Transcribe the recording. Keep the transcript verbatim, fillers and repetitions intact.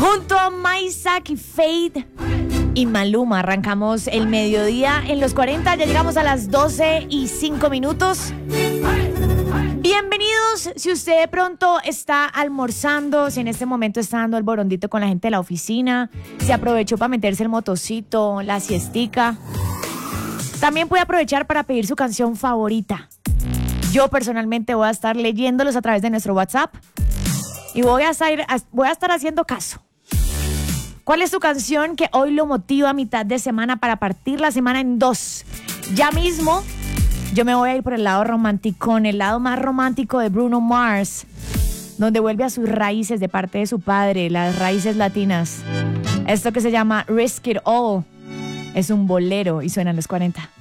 Junto a Maisak y Fade y Maluma arrancamos el mediodía en los cuarenta. Ya llegamos a las doce y cinco minutos. Bienvenidos. Si usted de pronto está almorzando, si en este momento está dando el borondito con la gente de la oficina, si aprovechó para meterse el motocito, la siestica, también puede aprovechar para pedir su canción favorita. Yo personalmente voy a estar leyéndolos a través de nuestro WhatsApp y voy a estar, voy a estar haciendo caso. ¿Cuál es tu canción que hoy lo motiva a mitad de semana para partir la semana en dos? Ya mismo yo me voy a ir por el lado romanticón, el lado más romántico de Bruno Mars, donde vuelve a sus raíces de parte de su padre, las raíces latinas. Esto que se llama Risk It All es un bolero y suena en los cuarenta.